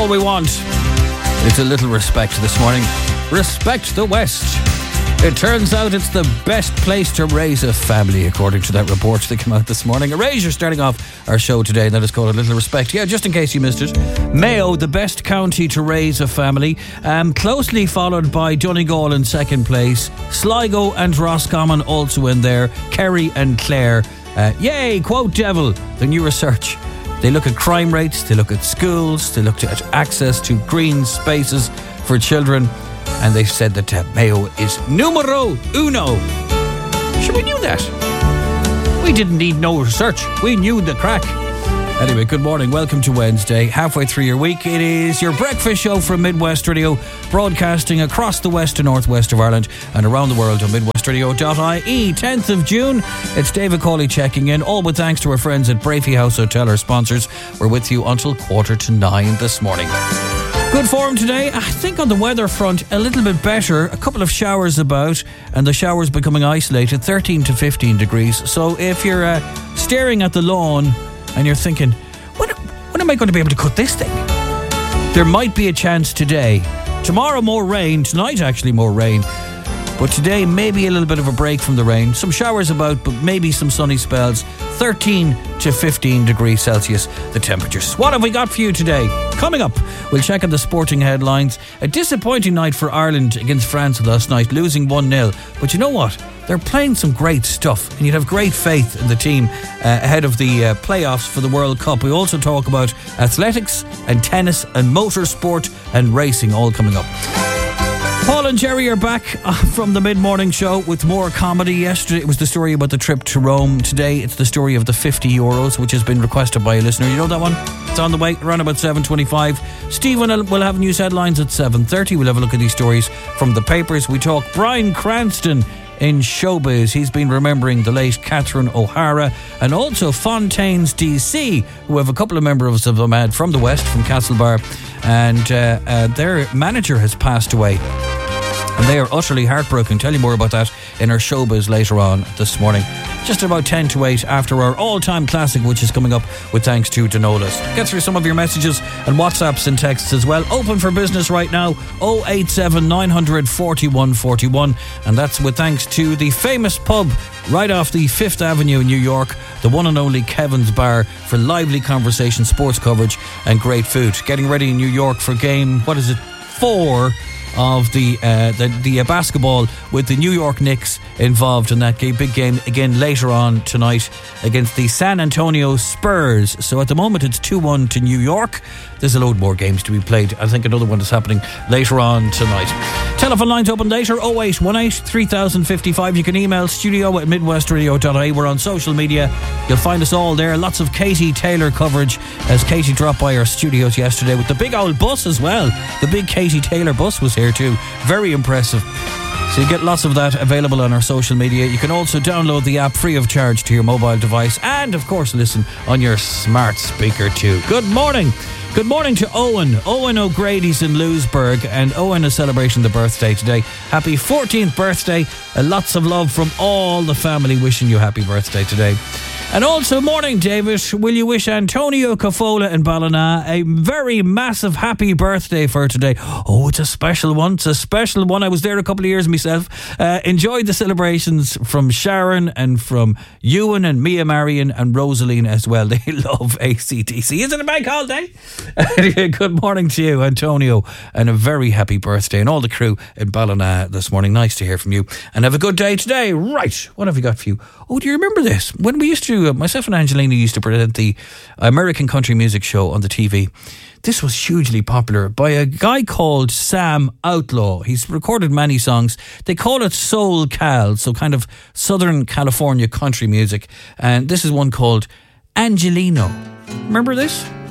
all we want. It's a little respect this morning. Respect the West. It turns out it's the best place to raise a family, according to that report that came out this morning. Erasure starting off our show today, and that is called A Little Respect. Yeah, just in case you missed it. Mayo, the best county to raise a family, closely followed by Donegal in second place. Sligo and Roscommon also in there. Kerry and Clare. Yay, quote devil, the new research. They look at crime rates, they look at schools, they look at access to green spaces for children. And they said that Mayo is numero uno. Sure, we knew that. We didn't need no research. We knew the crack. Anyway, good morning. Welcome to Wednesday. Halfway through your week. It is your breakfast show from Midwest Radio, broadcasting across the west and northwest of Ireland and around the world on midwestradio.ie. 10th of June. It's David Cawley checking in, all with thanks to our friends at Brafey House Hotel, our sponsors. We're with you until 8:45 this morning. Good form today. I think on the weather front, a little bit better. A couple of showers about, and the showers becoming isolated, 13 to 15 degrees. So if you're staring at the lawn and you're thinking, when am I going to be able to cut this thing? There might be a chance today. Tomorrow more rain. Tonight actually more rain. But today maybe a little bit of a break from the rain. Some showers about, but maybe some sunny spells. 13 to 15 degrees Celsius, the temperatures. What have we got for you today? Coming up, we'll check on the sporting headlines. A disappointing night for Ireland against France last night, losing 1-0. But you know what? They're playing some great stuff, and you'd have great faith in the team ahead of the playoffs for the World Cup. We also talk about athletics and tennis and motorsport and racing all coming up. Paul and Jerry are back from the mid-morning show with more comedy. Yesterday it was the story about the trip to Rome. Today it's the story of the €50, which has been requested by a listener. You know that one? It's on the way, around about 7:25. Stephen will have news headlines at 7:30. We'll have a look at these stories from the papers. We talk Bryan Cranston in showbiz. He's been remembering the late Catherine O'Hara, and also Fontaine's DC, who have a couple of members of them had from the West, from Castlebar, and their manager has passed away. And they are utterly heartbroken. Tell you more about that in our showbiz later on this morning. Just about 10 to 8 after our all-time classic, which is coming up with thanks to Danolas. Get through some of your messages and WhatsApps and texts as well. Open for business right now, 087 900 41 41. And that's with thanks to the famous pub right off the 5th Avenue in New York, the one and only Kevin's Bar, for lively conversation, sports coverage and great food. Getting ready in New York for game, 4 of the basketball, with the New York Knicks involved in that big game again later on tonight against the San Antonio Spurs. So at the moment it's 2-1 to New York. There's a load more games to be played. I think another one is happening later on tonight. Telephone lines open later, 0818 3055. You can email studio@midwestradio.ie. We're on social media. You'll find us all there. Lots of Katie Taylor coverage, as Katie dropped by our studios yesterday with the big old bus as well. The big Katie Taylor bus was here too. Very impressive. So you get lots of that available on our social media. You can also download the app free of charge to your mobile device, and of course listen on your smart speaker too. Good morning. Good morning to Owen. Owen O'Grady's in Lewisburg, and Owen is celebrating the birthday today. Happy 14th birthday. Lots of love from all the family, wishing you happy birthday today. And also, morning, David. Will you wish Antonio Cafola in Ballina a very massive happy birthday for today? Oh, it's a special one. It's a special one. I was there a couple of years myself. Enjoyed the celebrations from Sharon and from Ewan and Mia Marion and Rosaline as well. They love AC/DC. Is it a bank holiday? Good morning to you, Antonio, and a very happy birthday, and all the crew in Ballina this morning. Nice to hear from you, and have a good day today. Right, what have we got for you? Oh, do you remember this? When we used to, myself and Angelina used to present the American Country Music Show on the TV. This was hugely popular by a guy called Sam Outlaw. He's recorded many songs. They call it Soul Cal, so kind of Southern California country music. And this is one called Angelino. Remember this?